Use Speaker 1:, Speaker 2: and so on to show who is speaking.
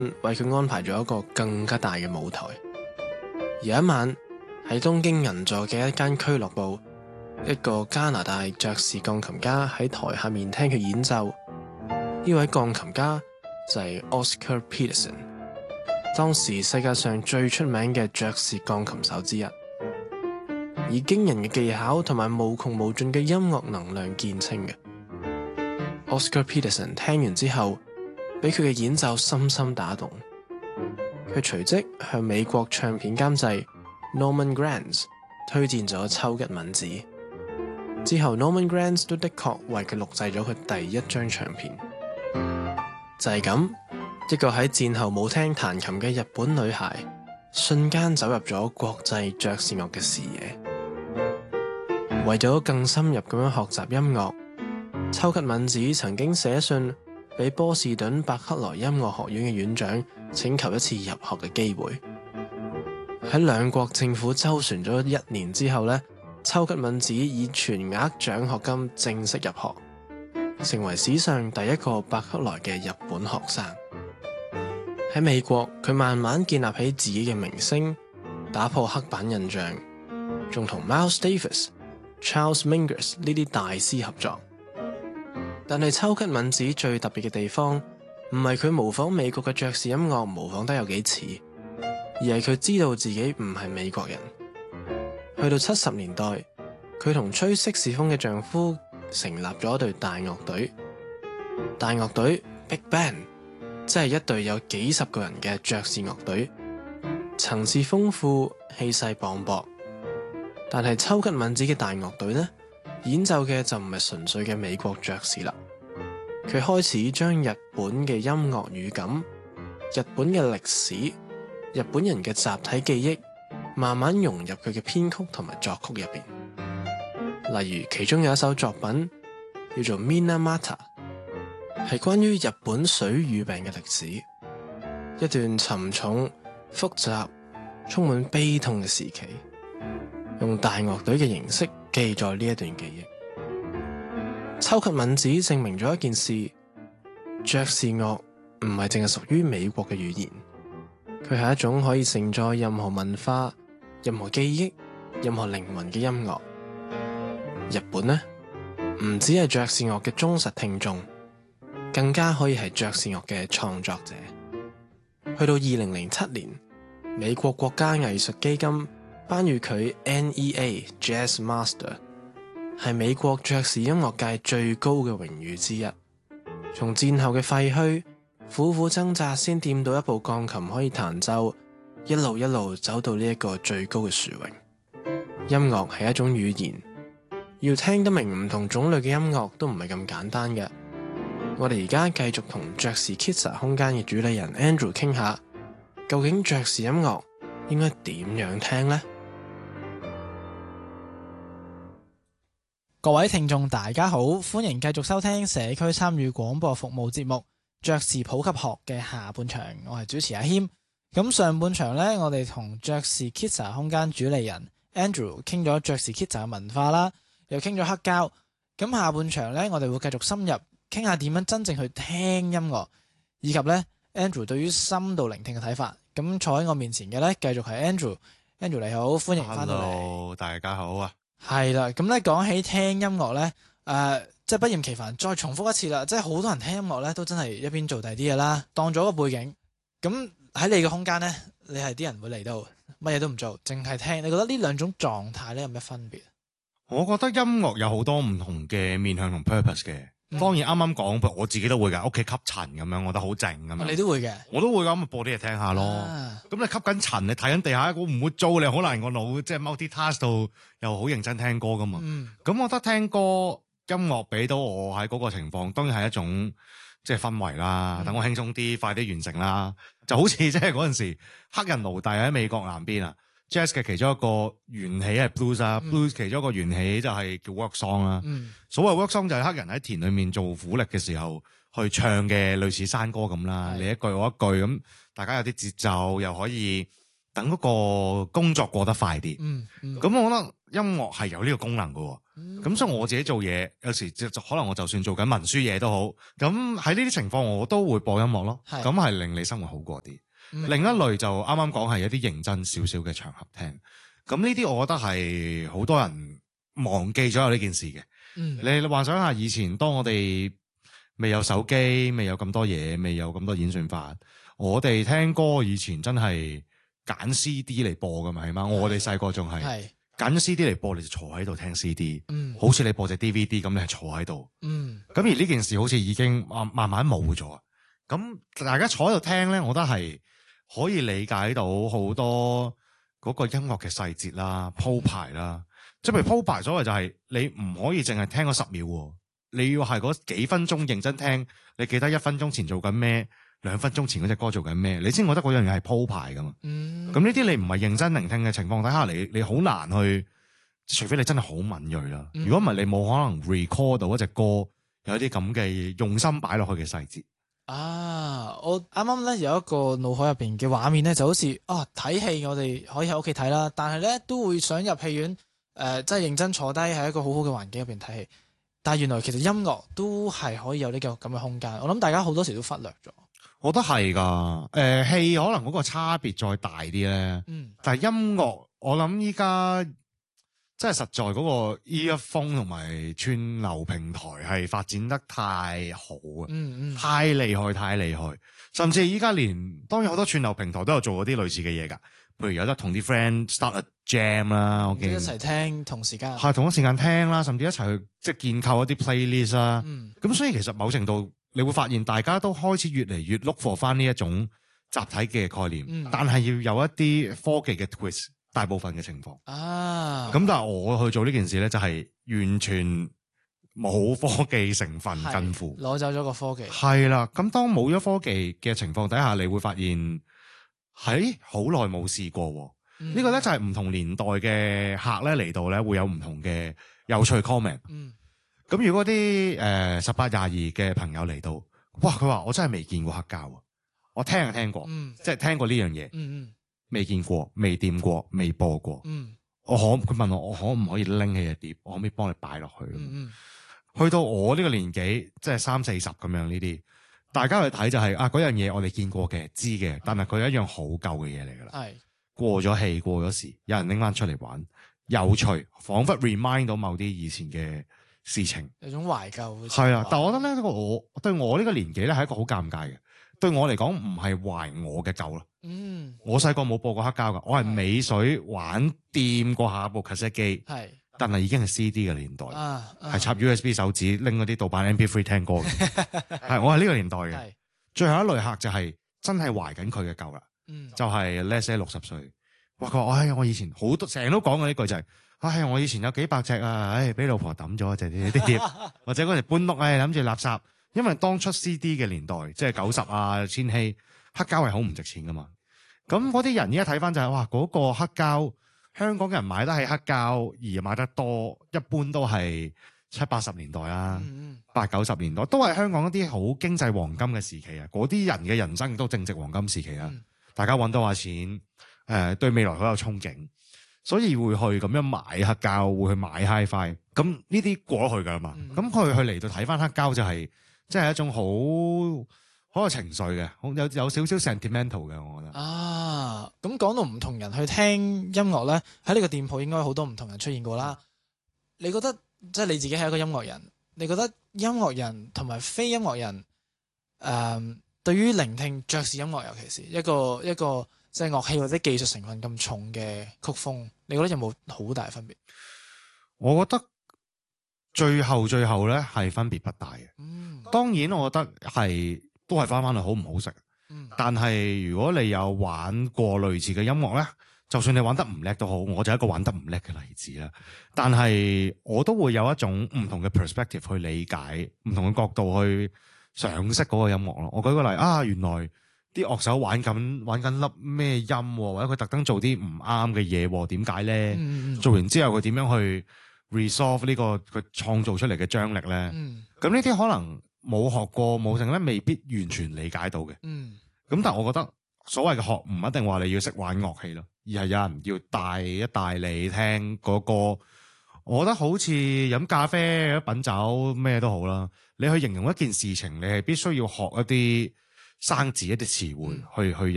Speaker 1: 為佢安排咗一個更加大嘅舞台。有一晚喺東京銀座嘅一間俱樂部，一個加拿大爵士鋼琴家喺台下面聽佢演奏。呢位鋼琴家就係 Oscar Peterson， 當時世界上最出名嘅爵士鋼琴手之一，以驚人嘅技巧同埋無窮無盡嘅音樂能量見稱嘅。Oscar Peterson 聽完之後，俾佢嘅演奏深深打動，佢隨即向美國唱片監製 Norman Granz 推薦咗秋吉敏子。之後 Norman Granz 都的確為佢錄製咗佢第一張唱片。就係咁，一個喺戰後舞廳彈琴嘅日本女孩，瞬間走入咗國際爵士樂嘅視野。為咗更深入咁樣學習音樂，秋吉敏子曾經寫信俾波士頓伯克萊音樂學院嘅院長，請求一次入學嘅機會。喺兩國政府周旋咗1年之後呢，秋吉敏子以全額獎學金正式入學，成為史上第一個伯克萊嘅日本學生。喺美國，佢慢慢建立起自己嘅名聲，打破黑板印象，仲同 Miles Davis、Charles Mingus 呢啲大師合作。但係秋吉敏子最特別嘅地方，唔係佢模仿美國嘅爵士音樂模仿得有幾似，而係佢知道自己唔係美國人。去到70年代，佢同吹色士風嘅丈夫成立咗一隊大樂隊，大樂隊 Big Band， 即係一隊有幾十個人嘅爵士樂隊，層次豐富，氣勢磅礴。但係秋吉敏子嘅大樂隊呢，演奏嘅就唔係純粹嘅美國爵士啦，佢開始將日本嘅音樂語感、日本嘅歷史、日本人嘅集體記憶，慢慢融入佢嘅編曲同埋作曲入邊。例如其中有一首作品叫做 Minamata， 係關於日本水俣病嘅歷史，一段沉重、複雜、充滿悲痛嘅時期，用大樂隊嘅形式記載呢一段記憶。秋吉敏子證明咗一件事，爵士樂唔係淨係屬於美國嘅語言，佢係一種可以承載任何文化、任何記憶、任何靈魂嘅音樂。日本呢，唔只係爵士樂嘅忠實聽眾，更加可以係爵士樂嘅創作者。去到2007年，美國國家藝術基金頒予佢 NEA Jazz Master， 係美國爵士音樂界最高嘅榮譽之一。從戰後嘅廢墟，苦苦掙扎先掂到一部鋼琴可以彈奏，一路走到呢一個最高嘅殊榮。音樂係一種語言，要聽得明唔同種類嘅音樂都唔係咁簡單嘅。我哋而家繼續同爵士 Kitsa 空間嘅主理人 Andrew 傾下，究竟爵士音樂應該點樣聽呢？
Speaker 2: 各位聽眾大家好，歡迎繼續收聽社區參與廣播服務節目爵士普及學嘅下半場，我係主持阿謙。咁上半場呢，我哋同爵士 Kitsa 空間主理人 Andrew 傾咗爵士 Kitsa 嘅文化啦，又傾咗黑膠。咁下半場呢，我哋會繼續深入傾下點樣真正去聽音樂，以及呢 Andrew 對於深度聆聽嘅睇法。咁坐喺我面前嘅呢，繼續係 Andrew 你好，歡迎翻到嚟。
Speaker 3: Hello，大家好啊。
Speaker 2: 係啦，咁咧講起聽音樂咧，即係不厭其煩，再重複一次啦。即係好多人聽音樂咧，都真係一邊做第啲嘢啦，當咗個背景。咁喺你嘅空間咧，你係啲人會嚟到乜嘢都唔做，淨係聽。你覺得呢兩種狀態咧有咩分別？
Speaker 3: 我覺得音樂有好多唔同嘅面向同 purpose 嘅。當然啱啱講，我自己都會㗎，屋企吸塵咁樣，我覺得好靜咁樣。
Speaker 2: 你都會嘅，
Speaker 3: 我都會咁，咪播啲嘢聽下咯。咁你吸緊塵，你睇緊地下，我唔會做，你好難個腦即係 multitask 到又好認真聽歌噶嘛。咁我覺得聽歌音樂俾到我喺嗰個情況，當然係一種即係氛圍啦，等我輕鬆啲，快啲完成啦。就好似即係嗰陣時黑人奴隸喺美國南邊啊。Jazz 嘅其中一個緣起係 blues 啊，blues 其中一個緣起就係叫 work song 啦。所謂 work song 就係黑人喺田裏面做苦力嘅時候去唱嘅類似山歌咁啦，你一句我一句咁，大家有啲節奏，又可以等嗰個工作過得快啲。咁我覺得音樂係有呢個功能㗎喎。 咁所以我自己做嘢有時就可能我就算做緊文書嘢都好，咁喺呢啲情況我都會播音樂咯，咁係令你生活好過啲。另一類就啱啱講係一啲認真少少嘅場合聽，咁呢啲我覺得係好多人忘記咗有呢件事嘅。你幻想下以前當我哋未有手機，未有咁多嘢，未有咁多演算法，我哋聽歌以前真係揀 CD 嚟播噶嘛，係嘛？我哋細個仲係揀 CD 嚟播，你就坐喺度聽 CD，好似你播隻 DVD 咁，你係坐喺度。咁而呢件事好似已經慢慢冇咗。咁大家坐喺度聽咧，我覺得係可以理解到好多嗰個音樂嘅細節啦、鋪排啦。即係譬如鋪排，所謂就係你唔可以淨係聽嗰10秒，你要係嗰幾分鐘認真聽。你記得1分鐘前做緊咩，2分鐘前嗰隻歌做緊咩，你先覺得嗰樣嘢係鋪排噶嘛。咁呢啲你唔係認真聆聽嘅情況底下，你好難去，除非你真係好敏銳啦。如果唔係，你冇可能 record 到一隻歌有啲咁嘅用心擺落去嘅細節。
Speaker 2: 我啱啱咧有一個腦海入邊嘅畫面咧，就好似睇戲我哋可以喺屋企睇啦，但係咧都會想入戲院即係認真坐低喺一個好好嘅環境入邊睇戲。但係原來其實音樂都係可以有呢個咁嘅空間，我諗大家好多時都忽略咗。我覺得係㗎，戲可能嗰個差別再大啲咧。但係音樂我諗依家即係實在嗰個 earphone 同埋串流平台係發展得太好啊，太厲害太厲害，甚至依家連當然好多串流平台都有做嗰啲類似嘅嘢㗎。譬如有得同啲 friend start a jam 啦，我見一齊聽同時間係同一時間聽啦，甚至一齊去即係建構一啲 playlist 啦。咁所以其實某程度你會發現大家都開始越嚟越 look for 翻呢一種集體嘅概念，但係要有一啲科技嘅 twist， 大部分嘅情況。咁但係我去做呢件事咧，就係完全冇科技成分，近乎攞走咗個科技。係啦，咁當冇咗科技嘅情況底下，你會發現喺好耐冇試過。呢個咧就係唔同年代嘅客咧嚟到咧會有唔同嘅有趣 comment。咁如果啲18、22嘅朋友嚟到，哇！佢話我真係未見過黑膠，我聽就聽過，即係聽過呢樣嘢，未見過、未掂過、未播過。佢問我可唔可以拎起隻碟，我可唔可以幫你擺落去？去到我呢個年紀，即係30、40咁樣呢啲。大家去睇就係嗰樣嘢我哋見過嘅知嘅，但係佢係一樣好舊嘅嘢嚟㗎啦。係過咗氣過咗時，有人拎翻出嚟玩，有趣，彷彿 remind 到某啲以前嘅事情，有種懷舊。係啊，但係我覺得咧，對我呢個年紀咧係一個好尷尬嘅。對我嚟講唔係懷我嘅舊啦。我細個冇播過黑膠㗎，我係尾水玩掂過下部 cassette 機。係。但係已經係 CD 嘅年代，係插 USB 手指拎嗰啲盜版 MP3 聽歌嘅，係我係呢個年代嘅。最後一類客就係真係懷緊佢嘅舊啦，就係 let's say 60歲，哇！佢話我以前好多成日都講嘅呢句就係，我以前有幾百隻啊，俾老婆抌咗就係啲碟，或者嗰時搬屋諗住垃圾，因為當出 CD 嘅年代，即係90啊、千禧，黑膠係好唔值錢噶嘛。咁嗰啲人而家睇翻就係，哇！嗰個黑膠。香港人買得起黑膠而買得多，一般都係70、80年代啦，80、90年代都係香港一啲好經濟黃金嘅時期啊！嗰啲人嘅人生都正值黃金時期啊！大家揾到下錢，對未來好有憧憬，所以會去咁樣買黑膠，會去買 HiFi。咁呢啲過咗去㗎啦嘛。咁佢嚟到睇翻黑膠就係，即係一種好有情緒嘅，有少少 sentimental 嘅，我覺得。咁講到唔同人去聽音樂咧，喺呢個店鋪應該好多唔同人出現過啦。你覺得即係你自己係一個音樂人，你覺得音樂人同埋非音樂人，對於聆聽爵士音樂，尤其是一個即係樂器或者技術成分咁重嘅曲風，你覺得有冇好大分別？我覺得最後咧係分別不大嘅。當然我覺得係。都係翻去好唔好食，但係如果你有玩過類似嘅音樂咧，就算你玩得唔叻都好，我就係一個玩得唔叻嘅例子啦。但係我都會有一種唔同嘅 perspective 去理解，唔同嘅角度去賞識嗰個音樂咯。我舉個例原來啲樂手玩緊粒咩音，或者佢特登做啲唔啱嘅嘢，點解咧？做完之後佢點樣去 resolve 呢個佢創造出嚟嘅張力咧？咁呢啲可能冇學過冇成咧，未必完全理解到嘅。咁但係我覺得所謂嘅學唔一定話你要識玩樂器咯，而係有人要帶你聽嗰個
Speaker 3: 我覺得好似飲咖啡、品酒咩都好啦，你去形容一件事情，你係必須要學一啲生字、一啲詞彙去